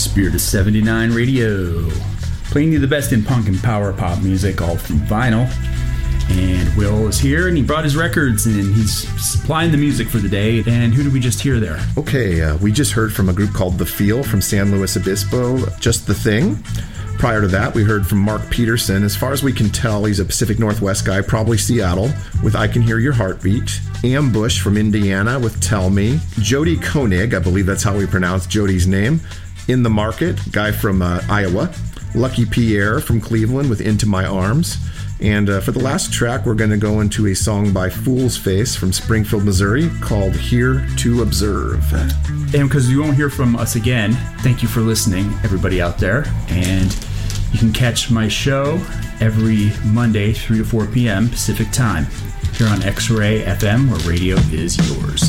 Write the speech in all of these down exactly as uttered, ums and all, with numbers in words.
Spirit of seventy-nine Radio, playing you the best in punk and power pop music, all from vinyl. And Will is here, and he brought his records, and he's supplying the music for the day. And who did we just hear there? Okay, uh, we just heard from a group called The Feel from San Luis Obispo, Just the Thing. Prior to that, we heard from Mark Peterson. As far as we can tell, he's a Pacific Northwest guy, probably Seattle, with I Can Hear Your Heartbeat. Ambush from Indiana with Tell Me. Jody Koenig, I believe that's how we pronounce Jody's name. In the Market, guy from uh, Iowa. Lucky Pierre from Cleveland with Into My Arms. And uh, for the last track, we're going to go into a song by Fool's Face from Springfield, Missouri, called Here to Observe. And because you won't hear from us again, thank you for listening, everybody out there. And you can catch my show every Monday, three to four p.m. Pacific Time, here on X-Ray F M, where radio is yours.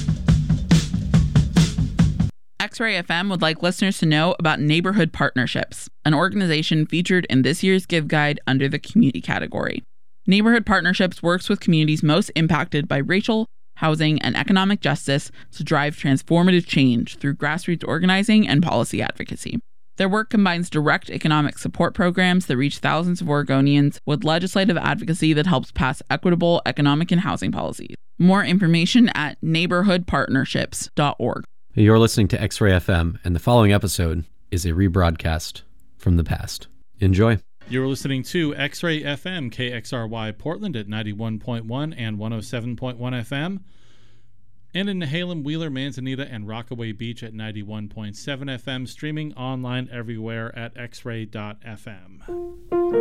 X-Ray F M would like listeners to know about Neighborhood Partnerships, an organization featured in this year's Give Guide under the Community category. Neighborhood Partnerships works with communities most impacted by racial, housing, and economic justice to drive transformative change through grassroots organizing and policy advocacy. Their work combines direct economic support programs that reach thousands of Oregonians with legislative advocacy that helps pass equitable economic and housing policies. More information at neighborhood partnerships dot org. You're listening to X-Ray F M, and the following episode is a rebroadcast from the past. Enjoy. You're listening to X-Ray F M, K X R Y Portland at ninety-one point one and one oh seven point one F M, and in Nehalem, Wheeler, Manzanita, and Rockaway Beach at ninety-one point seven F M, streaming online everywhere at x ray dot f m.